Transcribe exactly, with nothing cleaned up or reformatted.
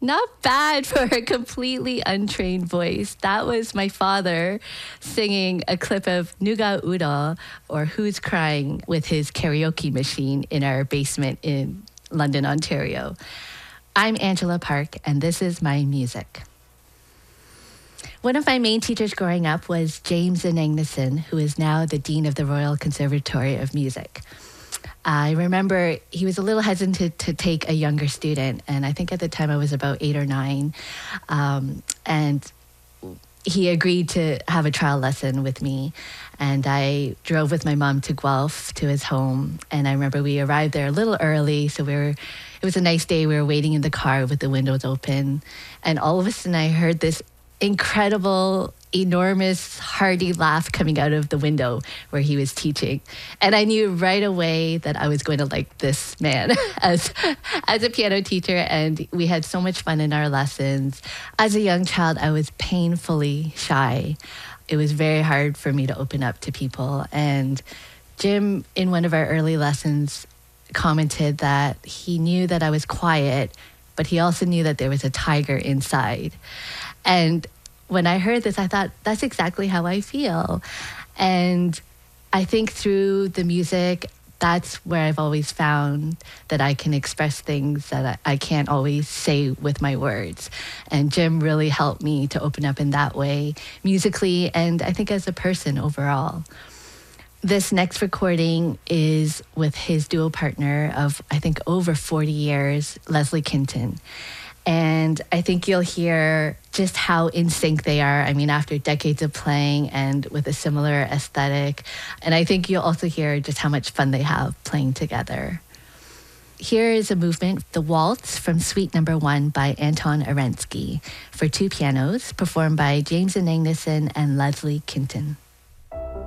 Not bad for a completely untrained voice. That was my father singing a clip of Nuga Ura, or Who's Crying, with his karaoke machine in our basement in London, Ontario. I'm Angela Park, and this is my music. One of my main teachers growing up was James Anagnason, who is now the Dean of the Royal Conservatory of Music. I remember he was a little hesitant to take a younger student, and I think at the time I was about eight or nine. Um, and he agreed to have a trial lesson with me, and I drove with my mom to Guelph to his home. And I remember we arrived there a little early, so we were. It was a nice day. We were waiting in the car with the windows open, and all of a sudden I heard this incredible, enormous, hearty laugh coming out of the window where he was teaching. And I knew right away that I was going to like this man as, as a piano teacher. And we had so much fun in our lessons. As a young child, I was painfully shy. It was very hard for me to open up to people. And Jim, in one of our early lessons, commented that he knew that I was quiet, but he also knew that there was a tiger inside. And when I heard this, I thought, that's exactly how I feel. And I think through the music, that's where I've always found that I can express things that I can't always say with my words. And Jim really helped me to open up in that way, musically, and I think as a person overall. This next recording is with his duo partner of, I think, over forty years, Leslie Kinton. And I think you'll hear just how in sync they are. I mean, after decades of playing and with a similar aesthetic. And I think you'll also hear just how much fun they have playing together. Here is a movement, The Waltz from Suite Number One by Anton Arensky, for two pianos, performed by James Anagnason and Leslie Kinton.